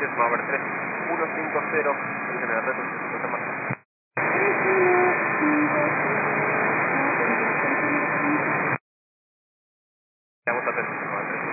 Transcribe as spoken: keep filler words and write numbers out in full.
Dios, vamos a ver, tres uno cinco cero, el general reto, cincuenta más. Estamos atentos, vamos a ver,